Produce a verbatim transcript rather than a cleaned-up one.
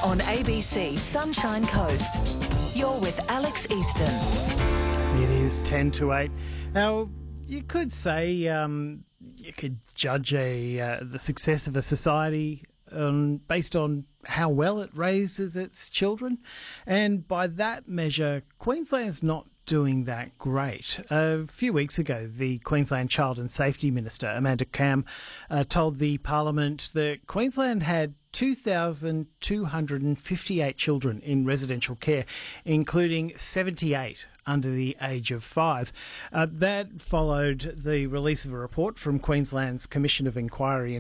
on A B C Sunshine Coast. You're with Alex Easton. It is ten to eight. Now, you could say um, you could judge a uh, the success of a society um, based on how well it raises its children, and by that measure, Queensland's not doing that great. A few weeks ago, the Queensland Child and Safety Minister, Amanda Cam, uh, told the Parliament that Queensland had two thousand two hundred fifty-eight children in residential care, including seventy-eight under the age of five. Uh, that followed the release of a report from Queensland's Commission of Inquiry